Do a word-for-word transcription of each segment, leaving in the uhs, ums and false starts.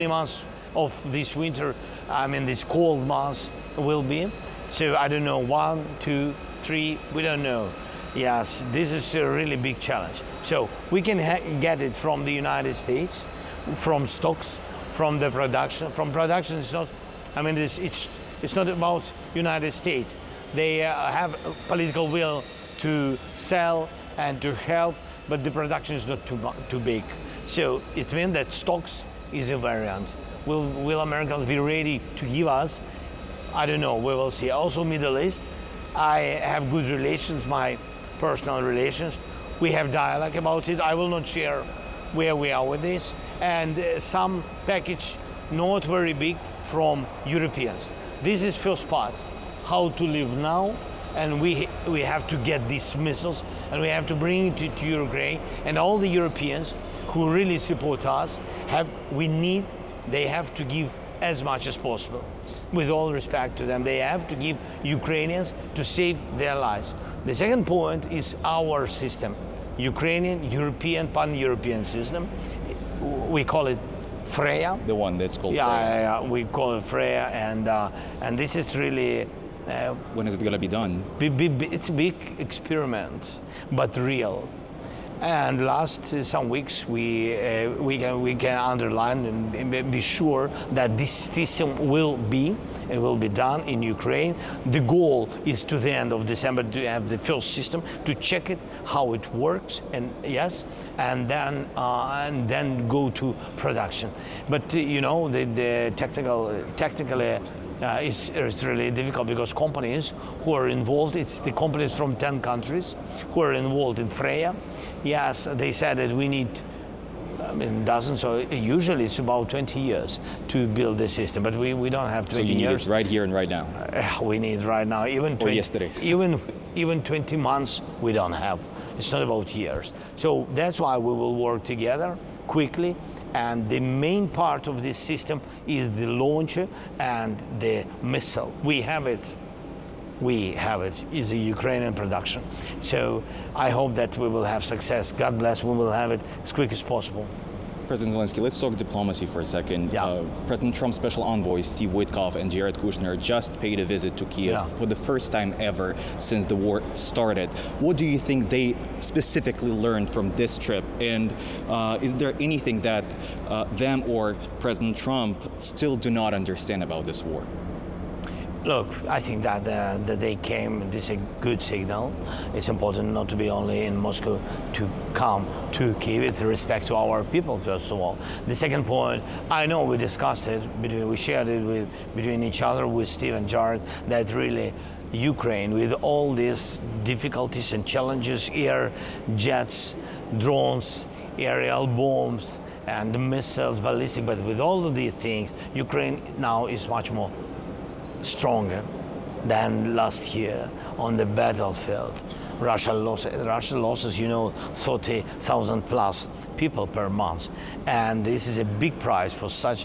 months of this winter, I mean this cold months will be. So I don't know, one, two, three, we don't know. Yes, this is a really big challenge. So we can get it from the United States, from stocks, from the production. From production, it's not, I mean, it's, it's, it's not about United States. They uh, have a political will to sell and to help, but the production is not too, too big. So it means that stocks is a variant. Will, will Americans be ready to give us? I don't know, we will see. Also Middle East, I have good relations, my personal relations. We have dialogue about it. I will not share where we are with this. And uh, some package, not very big, from Europeans. This is first part, how to live now, and we, we have to get these missiles, and we have to bring it to, to Ukraine, and all the Europeans who really support us, have, we need, they have to give as much as possible. With all respect to them, they have to give Ukrainians to save their lives. The second point is our system, Ukrainian, European, pan-European system. We call it Freya. The one that's called yeah, Freya. Yeah, we call it Freya, and uh, and this is really. Uh, when is it going to be done? Be, be, be, it's a big experiment, but real. And last uh, some weeks, we uh, we can we can underline and be sure that this system will be and will be done in Ukraine. The goal is to the end of December to have the first system, to check it, how it works, and yes, and then uh, and then go to production. But uh, you know, the, the technical technically uh, it's, it's really difficult because companies who are involved, it's the companies from ten countries who are involved in Freya. Yes, they said that we need, I mean, dozens, so usually it's about twenty years to build the system, but we, we don't have twenty years. So you years. need it right here and right now? Uh, we need right now, even twenty, or yesterday. Even, even twenty months we don't have. It's not about years. So that's why we will work together quickly, and the main part of this system is the launcher and the missile. We have it. We have it, is a Ukrainian production. So I hope that we will have success. God bless, we will have it as quick as possible. President Zelensky, let's talk diplomacy for a second. Yeah. Uh, President Trump's special envoys, Steve Witkoff and Jared Kushner, just paid a visit to Kiev Yeah. for the first time ever since the war started. What do you think they specifically learned from this trip? And uh, is there anything that uh, them or President Trump still do not understand about this war? Look, I think that, uh, that they came, this is a good signal. It's important not to be only in Moscow, to come to Kyiv. It's respect to our people, first of all. The second point, I know we discussed it, between, we shared it with, between each other with Steve and Jared, that really Ukraine, with all these difficulties and challenges, air jets, drones, aerial bombs, and missiles, ballistic, but with all of these things, Ukraine now is much more stronger than last year on the battlefield. Russia lost, Russia losses, you know, thirty thousand plus people per month. And this is a big price for such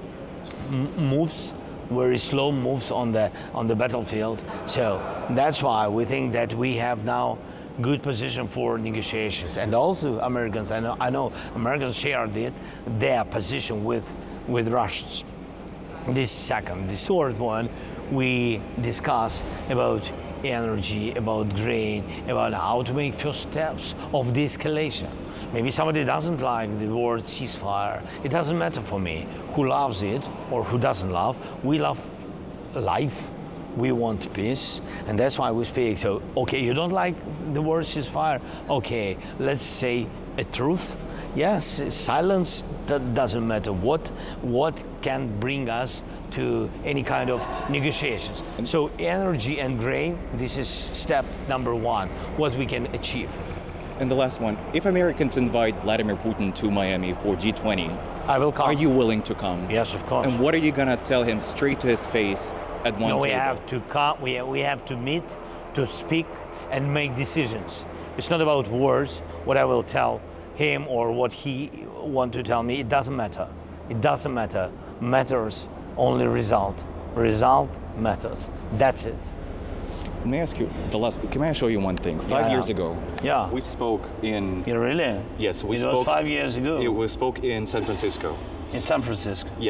moves, very slow moves on the, on the battlefield. So that's why we think that we have now good position for negotiations. And also Americans, I know, I know Americans shared it, their position with, with Russians. This second, the third one, we discuss about energy, about grain, about how to make first steps of de-escalation. Maybe somebody doesn't like the word ceasefire. It doesn't matter for me who loves it or who doesn't love. We love life. We want peace, and that's why we speak. So, okay, you don't like the word ceasefire? Okay, let's say a truth. Yes, silence that doesn't matter. What, what can bring us to any kind of negotiations? So energy and grain, this is step number one, what we can achieve. And the last one, if Americans invite Vladimir Putin to Miami for G twenty, I will come. Are you willing to come? Yes, of course. And what are you going to tell him straight to his face at one no, table? we have to come, we, we have to meet, to speak, and make decisions. It's not about words, what I will tell him or what he want to tell me. It doesn't matter. It doesn't matter. Matters only result. Result matters. That's it. Let me ask you the last. Can I show you one thing? Five Yeah. years ago, Yeah. we spoke in. You really? Yes, we it spoke. was five years ago. It, we spoke in San Francisco. In San Francisco. Yes.